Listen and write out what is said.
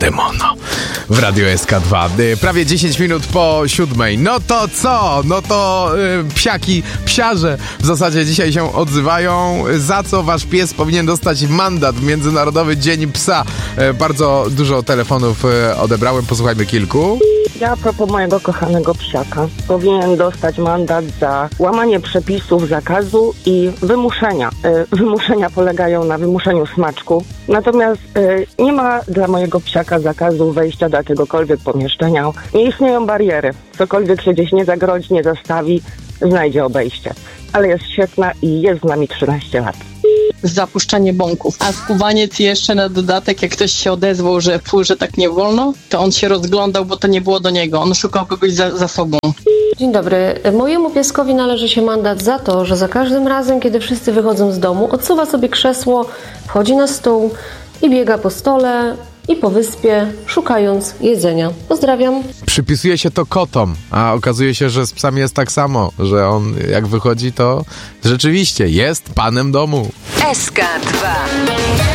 demona w Radio SK2. Prawie 10 minut po 7. No to co? No to psiaki, psiarze w zasadzie dzisiaj się odzywają. Za co wasz pies powinien dostać mandat w Międzynarodowy Dzień Psa? Bardzo dużo telefonów odebrałem, posłuchajmy kilku. Ja a propos mojego kochanego psiaka powinien dostać mandat za łamanie przepisów zakazu i wymuszenia. Wymuszenia polegają na wymuszeniu smaczku. Natomiast nie ma dla mojego psiaka zakazu wejścia do jakiegokolwiek pomieszczenia. Nie istnieją bariery. Cokolwiek się gdzieś nie zagrodzi, nie zastawi, znajdzie obejście. Ale jest świetna i jest z nami 13 lat. Zapuszczanie bąków. A skubaniec jeszcze na dodatek, jak ktoś się odezwał, że tak nie wolno, to on się rozglądał, bo to nie było do niego. On szukał kogoś za sobą. Dzień dobry. Mojemu pieskowi należy się mandat za to, że za każdym razem, kiedy wszyscy wychodzą z domu, odsuwa sobie krzesło, wchodzi na stół i biega po stole i po wyspie, szukając jedzenia. Pozdrawiam. Przypisuje się to kotom, a okazuje się, że z psami jest tak samo, że on jak wychodzi, to rzeczywiście jest panem domu. SK2